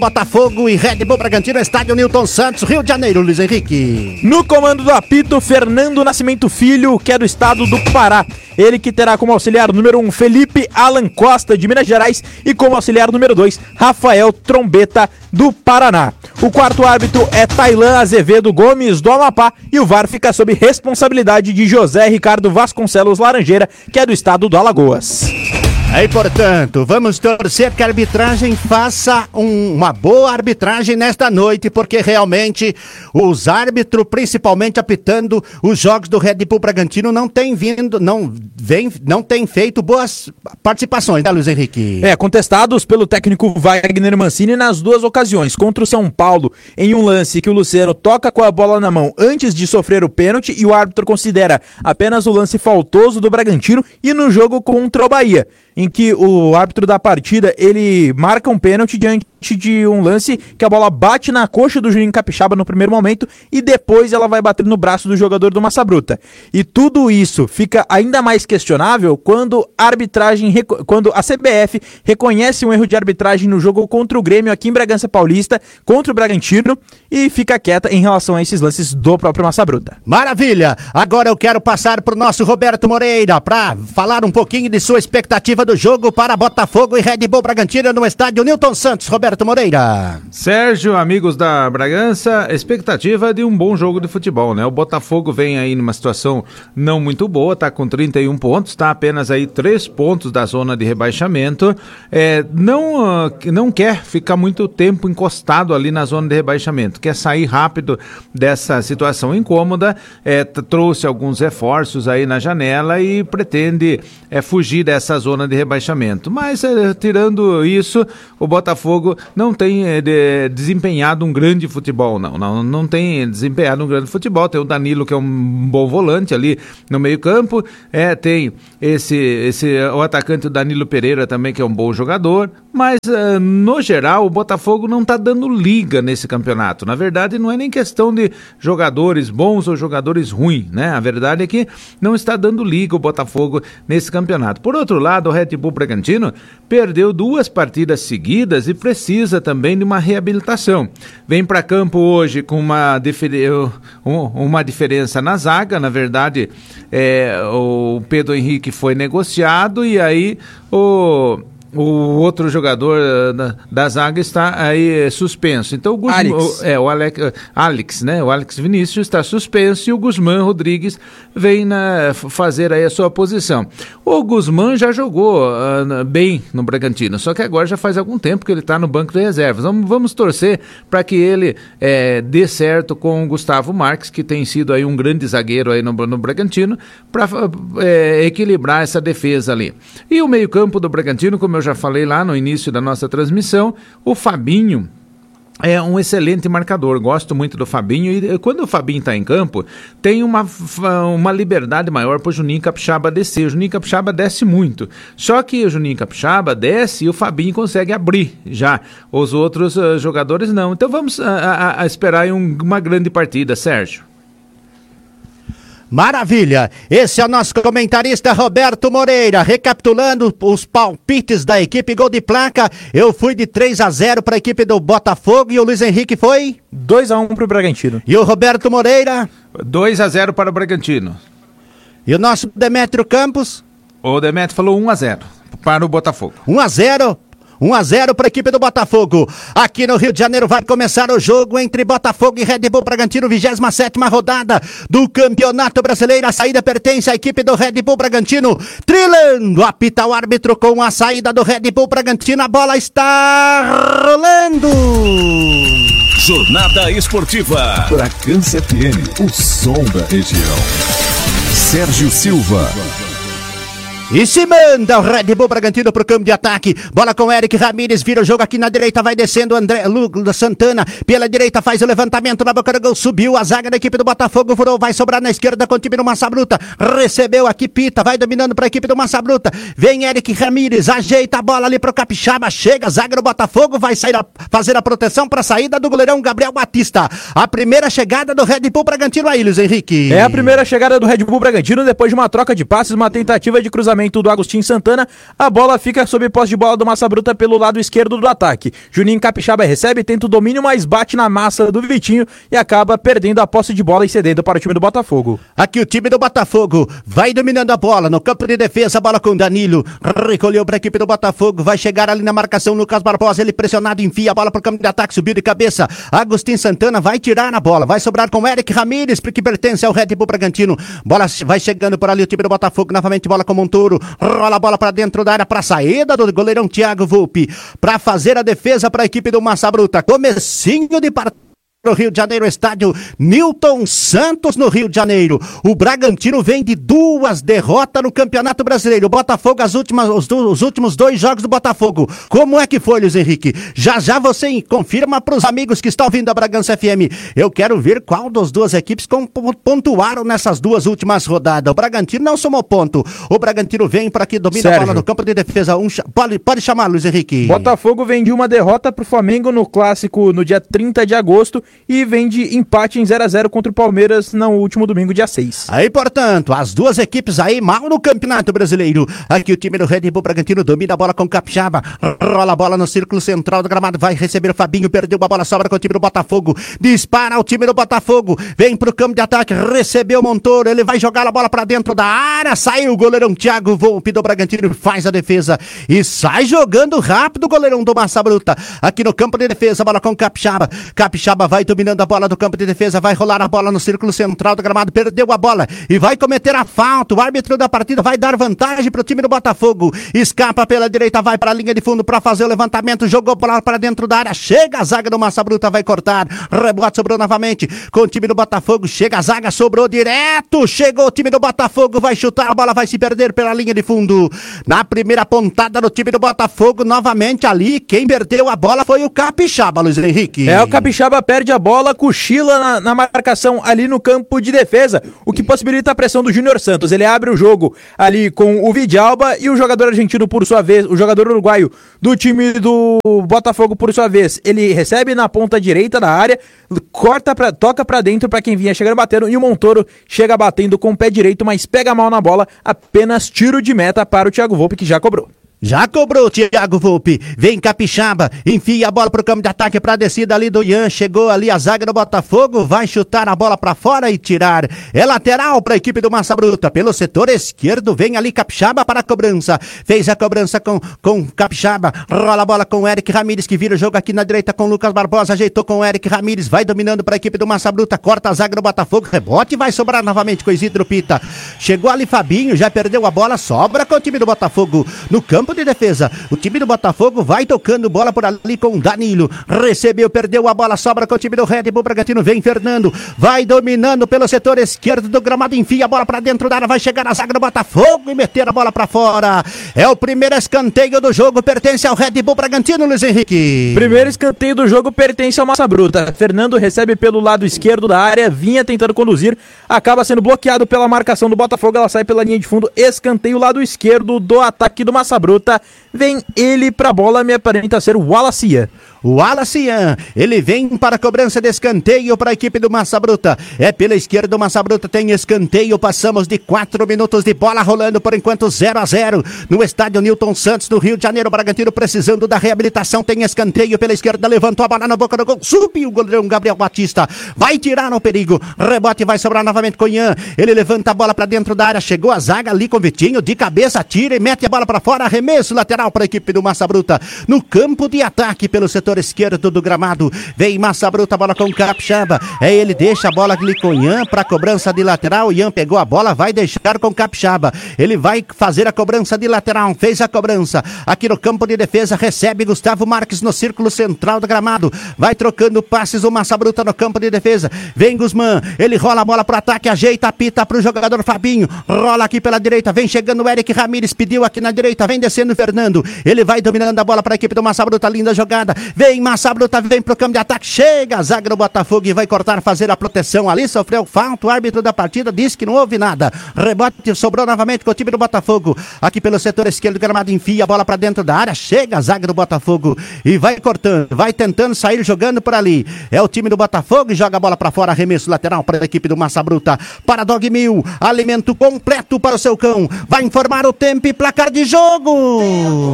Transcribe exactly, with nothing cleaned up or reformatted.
Botafogo e Red Bull Bragantino, estádio Newton Santos, Rio de Janeiro, Luiz Henrique. No comando do apito, Fernando Nascimento Filho, que é do estado do Pará. Ele que terá como auxiliar número um, Felipe Alan Costa, de Minas Gerais, e como auxiliar número dois, Rafael Trombeta, do Paraná. O quarto árbitro é Tailan Azevedo Gomes, do Amapá, e o V A R fica sob responsabilidade de José Ricardo Vasconcelos Laranjeira, que é do estado do Alagoas. Aí, portanto, vamos torcer que a arbitragem faça um, uma boa arbitragem nesta noite, porque realmente os árbitros, principalmente apitando os jogos do Red Bull Bragantino, não têm vindo, não, vem, não têm feito boas participações, né, Luiz Henrique? É, contestados pelo técnico Wagner Mancini nas duas ocasiões, contra o São Paulo, em um lance que o Luciano toca com a bola na mão antes de sofrer o pênalti e o árbitro considera apenas o lance faltoso do Bragantino, e no jogo contra o Bahia, em que o árbitro da partida, ele marca um pênalti diante de um lance que a bola bate na coxa do Juninho Capixaba no primeiro momento e depois ela vai bater no braço do jogador do Massa Bruta. E tudo isso fica ainda mais questionável quando a arbitragem, quando a C B F reconhece um erro de arbitragem no jogo contra o Grêmio aqui em Bragança Paulista, contra o Bragantino, e fica quieta em relação a esses lances do próprio Massa Bruta. Maravilha! Agora eu quero passar para o nosso Roberto Moreira para falar um pouquinho de sua expectativa do jogo para Botafogo e Red Bull Bragantino no estádio Newton Santos. Roberto Moreira. Sérgio, amigos da Bragança, expectativa de um bom jogo de futebol, né? O Botafogo vem aí numa situação não muito boa, tá com trinta e um pontos, tá apenas aí três pontos da zona de rebaixamento, é, não, uh, não quer ficar muito tempo encostado ali na zona de rebaixamento, quer sair rápido dessa situação incômoda, é, t- trouxe alguns reforços aí na janela e pretende é, fugir dessa zona de rebaixamento, mas é, tirando isso, o Botafogo não tem é, de, desempenhado um grande futebol, não, não, não tem desempenhado um grande futebol. Tem o Danilo, que é um bom volante ali no meio campo, é, tem esse, esse, o atacante Danilo Pereira também, que é um bom jogador, mas uh, no geral o Botafogo não está dando liga nesse campeonato. Na verdade não é nem questão de jogadores bons ou jogadores ruins, né? A verdade é que não está dando liga o Botafogo nesse campeonato. Por outro lado, o Red Bull Bragantino perdeu duas partidas seguidas e precisa também de uma reabilitação. Vem para campo hoje com uma, difer... uma diferença na zaga. Na verdade, é, o Pedro Henrique foi negociado e aí o... o outro jogador da, da zaga está aí suspenso. Então o Guzmán, Alex. O, é, o Alex, Alex, né? O Alex Vinícius está suspenso e o Guzmán Rodrigues vem na, fazer aí a sua posição. O Guzmán já jogou uh, bem no Bragantino, só que agora já faz algum tempo que ele está no banco de reservas. Vamos, vamos torcer para que ele é, dê certo com o Gustavo Marques, que tem sido aí um grande zagueiro aí no, no Bragantino, para é, equilibrar essa defesa ali. E o meio-campo do Bragantino, como eu já falei lá no início da nossa transmissão, o Fabinho é um excelente marcador, gosto muito do Fabinho, e quando o Fabinho está em campo, tem uma, uma liberdade maior para o Juninho Capixaba descer. O Juninho Capixaba desce muito, só que o Juninho Capixaba desce e o Fabinho consegue abrir já, os outros uh, jogadores não. Então vamos uh, a, a esperar um, uma grande partida, Sérgio. Maravilha, esse é o nosso comentarista Roberto Moreira, recapitulando os palpites da equipe Gol de Placa. Eu fui de três a zero para a equipe do Botafogo e o Luiz Henrique foi dois a um para o Bragantino. E o Roberto Moreira? dois a zero para o Bragantino. E o nosso Demétrio Campos? O Demétrio falou um a zero para o Botafogo. um a zero? um a zero para a equipe do Botafogo. Aqui no Rio de Janeiro vai começar o jogo entre Botafogo e Red Bull Bragantino, vigésima sétima rodada do Campeonato Brasileiro. A saída pertence à equipe do Red Bull Bragantino. Trilando, apita o árbitro com a saída do Red Bull Bragantino. A bola está rolando. Jornada Esportiva. Bragança F M, o som da região. Sérgio Silva. E se manda o Red Bull Bragantino pro campo de ataque. Bola com Eric Ramírez, vira o jogo aqui na direita, vai descendo o André Lula Santana. Pela direita faz o levantamento na boca do gol, subiu a zaga da equipe do Botafogo, furou, vai sobrar na esquerda com o time do Massa Bruta. Recebeu aqui Pita, vai dominando pra equipe do Massa Bruta. Vem Eric Ramírez, ajeita a bola ali pro Capixaba, chega a zaga do Botafogo, vai sair a, fazer a proteção pra saída do goleirão Gabriel Batista. A primeira chegada do Red Bull Bragantino aí, Luiz Henrique. É a primeira chegada do Red Bull Bragantino depois de uma troca de passes, uma tentativa de cruzamento lançamento do Agostinho Santana, a bola fica sob posse de bola do Massa Bruta pelo lado esquerdo do ataque. Juninho Capixaba recebe, tenta o domínio, mas bate na massa do Vitinho e acaba perdendo a posse de bola e cedendo para o time do Botafogo. Aqui o time do Botafogo vai dominando a bola no campo de defesa, a bola com Danilo, recolheu para a equipe do Botafogo, vai chegar ali na marcação Lucas Barbosa, ele pressionado, enfia a bola para o campo de ataque, subiu de cabeça, Agostinho Santana vai tirar na bola, vai sobrar com Eric Ramírez, que pertence ao Red Bull Bragantino, bola vai chegando por ali o time do Botafogo, novamente bola com Montoro, rola a bola para dentro da área, para a saída do goleirão Thiago Volpi, para fazer a defesa para a equipe do Massa Bruta, comecinho de partida no Rio de Janeiro, estádio Newton Santos no Rio de Janeiro. O Bragantino vem de duas derrotas no Campeonato Brasileiro. O Botafogo, as últimas, os, os últimos dois jogos do Botafogo. Como é que foi, Luiz Henrique? Já já você confirma para os amigos que estão ouvindo a Bragança F M. Eu quero ver qual das duas equipes pontuaram nessas duas últimas rodadas. O Bragantino não somou ponto. O Bragantino vem para aqui, domina Sérgio. A bola no campo de defesa. Um, pode, pode chamar, Luiz Henrique. Botafogo vem de uma derrota para o Flamengo no Clássico no dia trinta de agosto. E vem de empate em zero a zero contra o Palmeiras no último domingo, dia seis. Aí, portanto, as duas equipes aí mal no Campeonato Brasileiro. Aqui o time do Red Bull Bragantino domina a bola com o Capixaba, rola a bola no círculo central do gramado, vai receber o Fabinho, perdeu a bola, sobra com o time do Botafogo, dispara o time do Botafogo, vem pro campo de ataque, recebeu o Montoro, ele vai jogar a bola pra dentro da área, saiu o goleirão Thiago Volpi do Bragantino, faz a defesa e sai jogando rápido o goleirão do Massa Bruta. Aqui no campo de defesa, bola com o Capixaba, Capixaba vai dominando a bola do campo de defesa, vai rolar a bola no círculo central do gramado, perdeu a bola e vai cometer a falta, o árbitro da partida vai dar vantagem pro time do Botafogo, escapa pela direita, vai para a linha de fundo para fazer o levantamento, jogou bola para dentro da área, chega a zaga do Massa Bruta, vai cortar, rebote, sobrou novamente com o time do Botafogo, chega a zaga, sobrou direto, chegou o time do Botafogo, vai chutar, a bola vai se perder pela linha de fundo, na primeira pontada do time do Botafogo, novamente ali, quem perdeu a bola foi o Capixaba, Luiz Henrique. É, o Capixaba perde a bola, cochila na, na marcação ali no campo de defesa, o que possibilita a pressão do Júnior Santos. Ele abre o jogo ali com o Vidalba e o jogador argentino, por sua vez, o jogador uruguaio do time do Botafogo, por sua vez, ele recebe na ponta direita da área, corta pra, toca pra dentro pra quem vinha chegando batendo e o Montoro chega batendo com o pé direito, mas pega mal na bola, apenas tiro de meta para o Thiago Volpi, que já cobrou. Já cobrou o Thiago Volpi, vem Capixaba, enfia a bola pro campo de ataque pra descida ali do Ian, chegou ali a zaga do Botafogo, vai chutar a bola pra fora e tirar, é lateral pra equipe do Massa Bruta, pelo setor esquerdo, vem ali Capixaba para a cobrança, fez a cobrança com, com Capixaba, rola a bola com o Eric Ramírez, que vira o jogo aqui na direita com o Lucas Barbosa, ajeitou com o Eric Ramírez, vai dominando pra equipe do Massa Bruta, corta a zaga do Botafogo, rebote, vai sobrar novamente com o Isidro Pita, chegou ali Fabinho, já perdeu a bola, sobra com o time do Botafogo, no campo de defesa, o time do Botafogo vai tocando bola por ali com o Danilo, recebeu, perdeu a bola, sobra com o time do Red Bull Bragantino, vem Fernando, vai dominando pelo setor esquerdo do gramado, enfia a bola pra dentro da área, vai chegar na zaga do Botafogo e meter a bola pra fora, é o primeiro escanteio do jogo, pertence ao Red Bull Bragantino, Luiz Henrique. Primeiro escanteio do jogo pertence ao Massa Bruta, Fernando recebe pelo lado esquerdo da área, vinha tentando conduzir, acaba sendo bloqueado pela marcação do Botafogo, ela sai pela linha de fundo, escanteio lado esquerdo do ataque do Massa Bruta, vem ele pra bola, me aparenta ser o Wallace. O Alacian, ele vem para a cobrança de escanteio para a equipe do Massa Bruta. É pela esquerda, o Massa Bruta tem escanteio. Passamos de quatro minutos de bola rolando por enquanto zero a zero no estádio Newton Santos, no Rio de Janeiro. Bragantino precisando da reabilitação. Tem escanteio pela esquerda, levantou a bola na boca do gol. Subiu o goleirão Gabriel Batista. Vai tirar no perigo. Rebote vai sobrar novamente com o Ian. Ele levanta a bola para dentro da área. Chegou a zaga ali com o Vitinho. De cabeça, tira e mete a bola para fora. Arremesso lateral para a equipe do Massa Bruta. No campo de ataque pelo setor esquerdo do gramado, vem Massa Bruta, bola com o Capixaba, é ele, deixa a bola ali com o Ian para cobrança de lateral, Ian pegou a bola, vai deixar com o Capixaba, ele vai fazer a cobrança de lateral, fez a cobrança, aqui no campo de defesa, recebe Gustavo Marques no círculo central do gramado, vai trocando passes o Massa Bruta no campo de defesa, vem Guzmán, ele rola a bola pro ataque, ajeita a pita pro jogador Fabinho, rola aqui pela direita, vem chegando o Eric Ramírez, pediu aqui na direita, vem descendo o Fernando, ele vai dominando a bola para a equipe do Massa Bruta, linda jogada, Vem Massa Bruta, vem pro campo de ataque. Chega a zaga do Botafogo e vai cortar, fazer a proteção ali. Sofreu falta, o árbitro da partida disse que não houve nada. Rebote sobrou novamente com o time do Botafogo. Aqui pelo setor esquerdo, o gramado enfia a bola pra dentro da área. Chega a zaga do Botafogo e vai cortando, vai tentando sair jogando por ali. É o time do Botafogo e joga a bola pra fora. Arremesso lateral para a equipe do Massa Bruta. Para Dog Mil, alimento completo para o seu cão. Vai informar o tempo e placar de jogo.